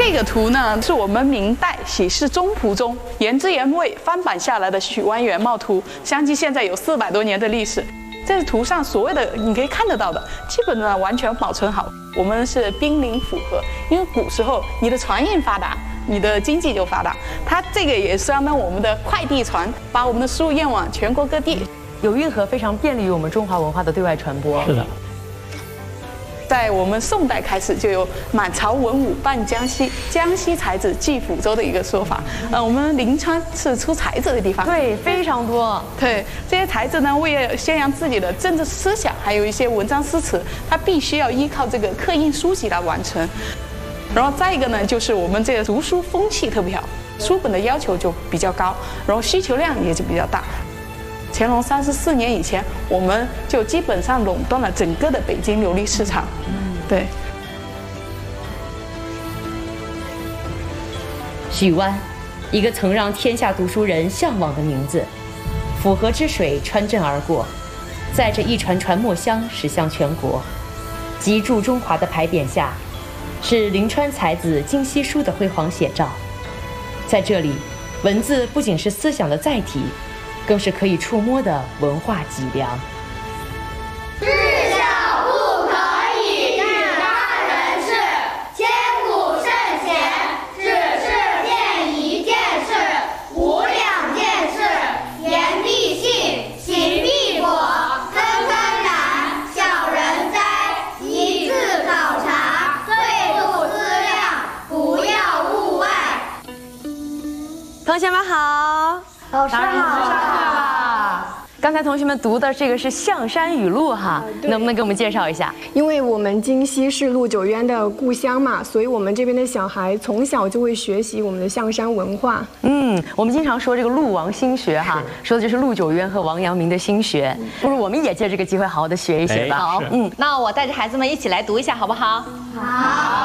这个图呢，是我们明代喜事宗谱中原汁原味翻版下来的许湾原貌图，相距现在有400多年的历史。这图上所有的你可以看得到的，基本上完全保存好。我们是濒临符合，因为古时候你的船运发达，你的经济就发达。它这个也相当于我们的快递船，把我们的书运往全国各地。 有运河非常便利于我们中华文化的对外传播。 是的。 在我们宋代开始就有满朝文武半江西，江西才子祭抚州的一个说法。我们临川是出才子的地方， 对，非常多。 对，这些才子呢，为了宣扬自己的政治思想，还有一些文章诗词，他必须要依靠这个刻印书籍来完成。然后再一个呢，就是我们这个读书风气特别好，书本的要求就比较高，然后需求量也就比较大。乾隆34年以前，我们就基本上垄断了整个的北京琉璃市场。对。 许湾，一个曾让天下读书人向往的名字。府河之水穿镇而过，载着一船船墨香驶向全国。集驻中华的牌匾下，是临川才子金希书的辉煌写照。在这里，文字不仅是思想的载体，更是可以触摸的文化脊梁。 知孝不可以与他人事，千古圣贤只是见一件事，无两件事。言必信，行必果，根根然，小人哉。一字考察，岁度思量，不要物外。 同学们好， 老师好。 刚才同学们读的这个是《象山语录》哈，能不能给我们介绍一下？ 因为我们京西是陆九渊的故乡嘛，所以我们这边的小孩从小就会学习我们的象山文化。 我们经常说这个陆王心学哈，说的就是陆九渊和王阳明的心学。不如我们也借这个机会好好的学一学吧。 好，那我带着孩子们一起来读一下，好不好？ 好。